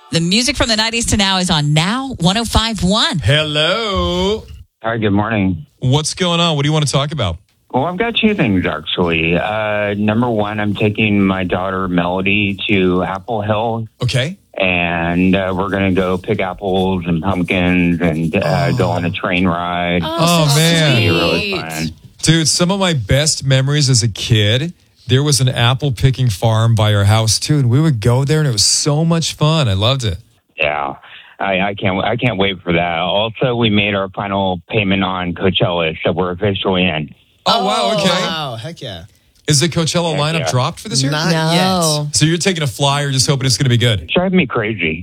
The music from the 90s to now is on Now 105.1. Hello. Hi, good morning. What's going on? What do you want to talk about? Well, I've got two things, actually. Number one, I'm taking my daughter, Melody, to Apple Hill, Okay. and we're going to go pick apples and pumpkins and go on a train ride. Oh, man. It'll be really fun. Dude, some of my best memories as a kid, there was an apple picking farm by our house, too. And we would go there, and it was so much fun. I loved it. Yeah, I can't wait for that. Also, we made our final payment on Coachella, so we're officially in. Oh, wow. Okay. Wow, heck yeah. Is the Coachella lineup yeah. dropped for this year? Not No. yet. So you're taking a flyer, just hoping it's going to be good. It's driving me crazy.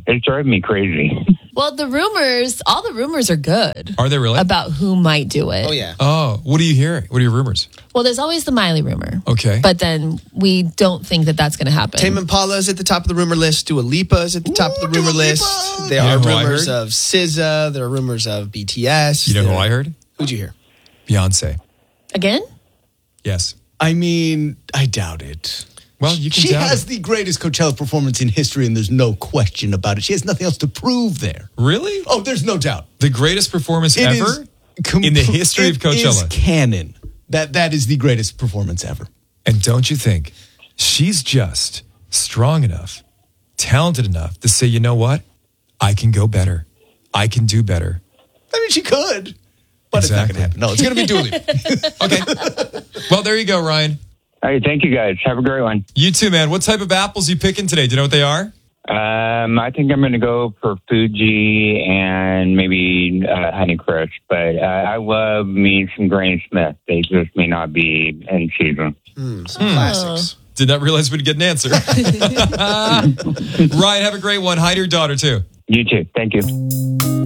Well, all the rumors are good Are they really? about who might do it. Oh, yeah. Oh, what are you hearing? What are your rumors? Well, there's always the Miley rumor. Okay. But then we don't think that that's going to happen. Tame Impala is at the top of the rumor list. Dua Lipa is at the top of the rumor list. There You are know who I rumors heard? of SZA. There are rumors of BTS. You know who I heard? Who'd you hear? Beyonce. Again? Yes. I mean, I doubt it. Well, you can She doubt has it. the greatest Coachella performance in history, and there's no question about it. She has nothing else to prove there. Really? Oh, there's no doubt. The greatest performance It ever is in the history of It is Coachella. canon. That is the greatest performance ever. And don't you think she's just strong enough, talented enough to say, you know what? I can go better. I can do better. I mean, she could, but it's not going to happen. No, it's going to be Dua Lipa. Okay. Well, there you go, Ryan. All right, thank you, guys. Have a great one. You too, man. What type of apples you picking today? Do you know what they are? I think I'm going to go for Fuji and maybe Honeycrisp, but I love me some Granny Smith. They just may not be in season. Some classics. Did not realize we'd get an answer. Ryan, have a great one. Hi to your daughter, too. You too. Thank you.